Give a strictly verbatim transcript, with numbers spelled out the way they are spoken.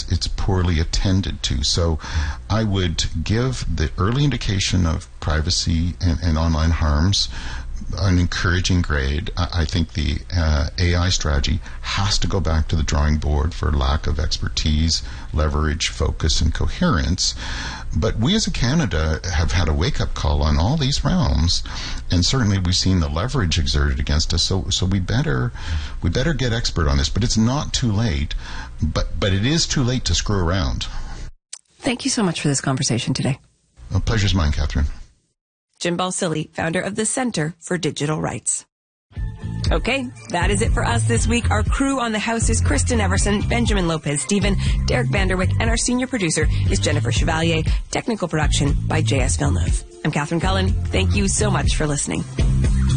it's poorly attended to. So I would give the early indication of privacy and, and online harms an encouraging grade. I, I think the uh, A I strategy has to go back to the drawing board for lack of expertise, leverage, focus, and coherence. But we as a Canada have had a wake-up call on all these realms, and certainly we've seen the leverage exerted against us. So, so we better, we better get expert on this. But it's not too late. But, but it is too late to screw around. Thank you so much for this conversation today. A pleasure's mine, Catherine. Jim Balsillie, founder of the Center for Digital Rights. Okay, that is it for us this week. Our crew on the house is Kristen Everson, Benjamin Lopez-Steven, Derek Vanderwick, and our senior producer is Jennifer Chevalier. Technical production by J S Villeneuve. I'm Catherine Cullen. Thank you so much for listening.